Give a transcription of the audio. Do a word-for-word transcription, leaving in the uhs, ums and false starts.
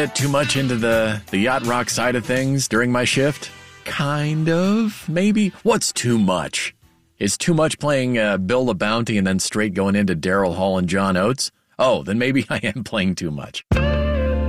Get too much into the, the yacht rock side of things during my shift? Kind of, maybe. What's too much? Is too much playing uh, Bill the Bounty and then straight going into Daryl Hall and John Oates? Oh, then maybe I am playing too much.